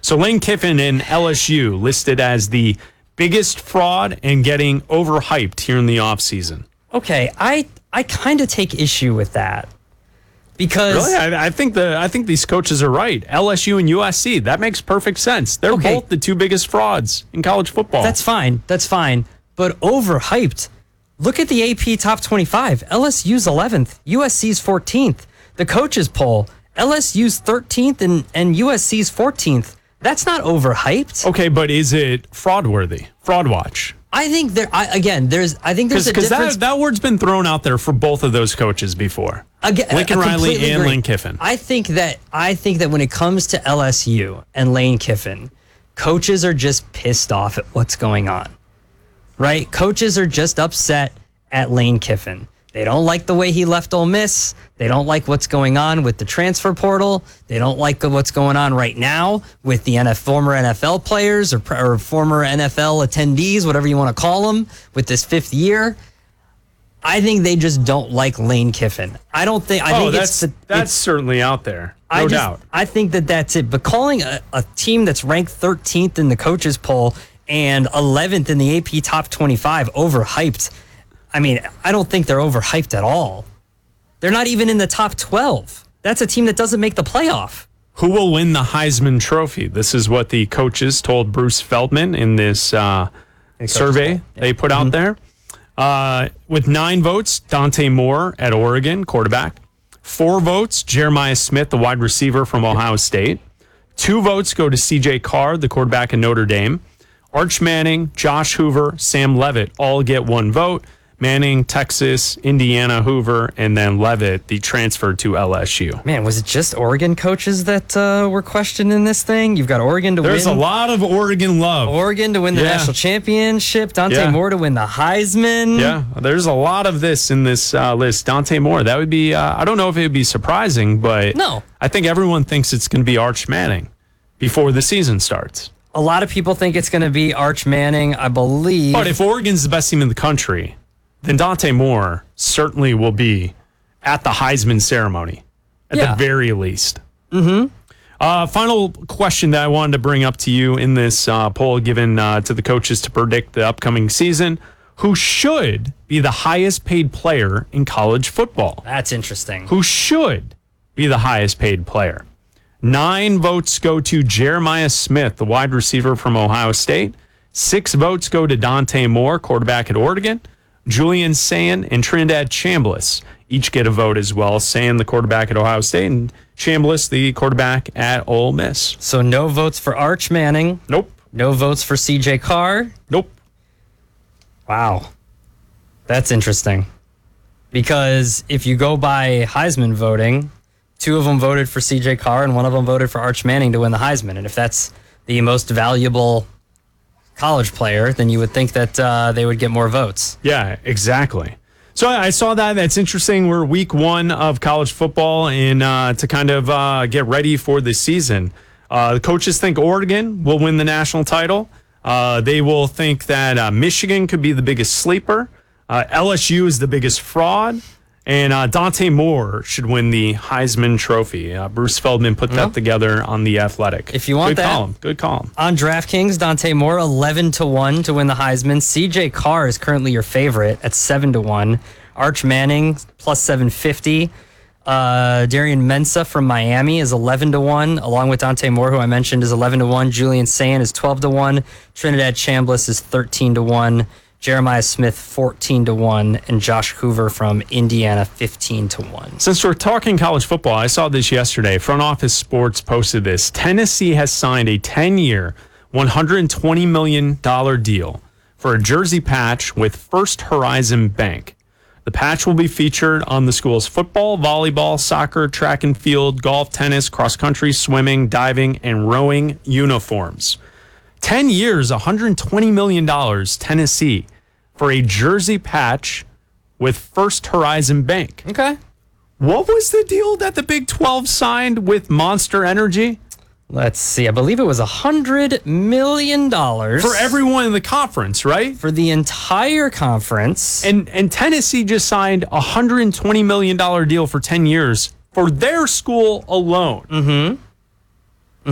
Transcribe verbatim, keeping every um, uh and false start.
So Lane Kiffin and L S U listed as the biggest fraud and getting overhyped here in the offseason. Okay, I I kind of take issue with that. Because really? I, I think the I think these coaches are right. L S U and U S C, that makes perfect sense. They're okay. both the two biggest frauds in college football. That's fine. That's fine. But overhyped. Look at the A P Top twenty-five. L S U's eleventh, U S C's fourteenth. The coaches poll, L S U's thirteenth and, and U S C's fourteenth. That's not overhyped. Okay, but is it fraud worthy? Fraud watch. I think there. I, again, there's. I think there's a difference. Because that, that word's been thrown out there for both of those coaches before. Again, Lincoln Riley and agree. Lane Kiffin. I think that. I think that when it comes to L S U and Lane Kiffin, coaches are just pissed off at what's going on. Right? Coaches are just upset at Lane Kiffin. They don't like the way he left Ole Miss. They don't like what's going on with the transfer portal. They don't like what's going on right now with the N F, former N F L players or, or former N F L attendees, whatever you want to call them, with this fifth year. I think they just don't like Lane Kiffin. I don't think. I oh, think that's it's the, that's it's, certainly out there, no I just, doubt. I think that that's it. But calling a, a team that's ranked thirteenth in the coaches poll and eleventh in the A P Top twenty-five overhyped. I mean, I don't think they're overhyped at all. They're not even in the top twelve. That's a team that doesn't make the playoff. Who will win the Heisman Trophy? This is what the coaches told Bruce Feldman in this uh, survey yeah. they put out mm-hmm. there. Uh, with nine votes, Dante Moore at Oregon, quarterback. Four votes, Jeremiah Smith, the wide receiver from Ohio State. Two votes go to C J Carr, the quarterback in Notre Dame. Arch Manning, Josh Hoover, Sam Levitt all get one vote. Manning, Texas, Indiana, Hoover, and then Levitt, the transfer to L S U. Man, was it just Oregon coaches that uh, were questioned in this thing? You've got Oregon to There's win. There's a lot of Oregon love. Oregon to win the yeah. national championship. Dante yeah. Moore to win the Heisman. Yeah, there's a lot of this in this uh, list. Dante Moore, that would be, uh, I don't know if it would be surprising, but no. I think everyone thinks it's going to be Arch Manning before the season starts. A lot of people think it's going to be Arch Manning, I believe. But if Oregon's the best team in the country, then Dante Moore certainly will be at the Heisman ceremony, at yeah. the very least. Mm-hmm. Uh, final question that I wanted to bring up to you in this uh, poll given uh, to the coaches to predict the upcoming season. Who should be the highest paid player in college football? That's interesting. Who should be the highest paid player? Nine votes go to Jeremiah Smith, the wide receiver from Ohio State. Six votes go to Dante Moore, quarterback at Oregon. Julian Sayin and Trinidad Chambliss each get a vote as well. Sayin, the quarterback at Ohio State, and Chambliss, the quarterback at Ole Miss. So no votes for Arch Manning. Nope. No votes for C J Carr. Nope. Wow. That's interesting. Because if you go by Heisman voting, two of them voted for C J Carr and one of them voted for Arch Manning to win the Heisman. And if that's the most valuable college player, then you would think that uh, they would get more votes. Yeah, exactly. So I saw that. That's interesting. We're week one of college football, and uh, to kind of uh, get ready for the season. Uh, the coaches think Oregon will win the national title. Uh, they will think that uh, Michigan could be the biggest sleeper. Uh, L S U is the biggest fraud. And uh, Dante Moore should win the Heisman Trophy. Uh, Bruce Feldman put that well, together on The Athletic. If you want Good that. Column. Good column. On DraftKings, Dante Moore, eleven to one to win the Heisman. C J Carr is currently your favorite at seven to one. Arch Manning, plus seven fifty. Uh, Darian Mensah from Miami is eleven to one, along with Dante Moore, who I mentioned, is eleven to one. Julian Sayin is twelve to one. Trinidad Chambliss is thirteen to one. Jeremiah Smith, fourteen to one, and Josh Hoover from Indiana, fifteen to one. Since we're talking college football, I saw this yesterday. Front Office Sports posted this. Tennessee has signed a ten-year, one hundred twenty million dollars deal for a jersey patch with First Horizon Bank. The patch will be featured on the school's football, volleyball, soccer, track and field, golf, tennis, cross-country, swimming, diving, and rowing uniforms. ten years, one hundred twenty million dollars, Tennessee, for a jersey patch with First Horizon Bank. Okay. What was the deal that the Big twelve signed with Monster Energy? Let's see. I believe it was one hundred million dollars. For everyone in the conference, right? For the entire conference. And and Tennessee just signed a one hundred twenty million dollars deal for ten years for their school alone. Mm-hmm.